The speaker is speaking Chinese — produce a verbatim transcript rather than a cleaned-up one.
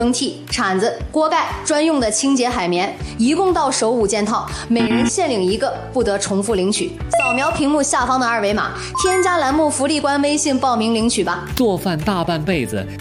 蒸屉、铲子、锅盖专用的清洁海绵，一共到手五件套，每人限领一个，不得重复领取。扫描屏幕下方的二维码，添加栏目福利官微信报名领取吧。 做饭大半辈子，